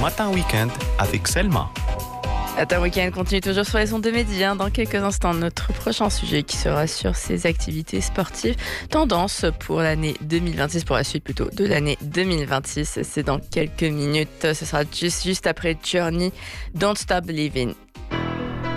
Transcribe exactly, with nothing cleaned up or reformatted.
Matin Week-end avec Selma. Matin Week-end continue toujours sur les ondes de Mehdi. Hein. Dans quelques instants, notre prochain sujet qui sera sur ces activités sportives. Tendance pour l'année deux mille vingt-six, pour la suite plutôt de l'année deux mille vingt-six. C'est dans quelques minutes. Ce sera juste, juste après Journey, Don't Stop Believing.